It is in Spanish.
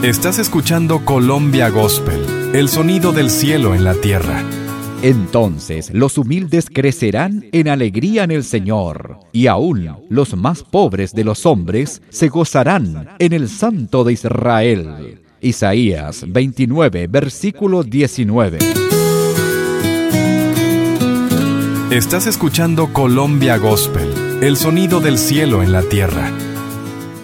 Estás escuchando Colombia Gospel, el sonido del cielo en la tierra. Entonces los humildes crecerán en alegría en el Señor, y aún los más pobres de los hombres se gozarán en el Santo de Israel. Isaías 29, versículo 19. Estás escuchando Colombia Gospel, el sonido del cielo en la tierra.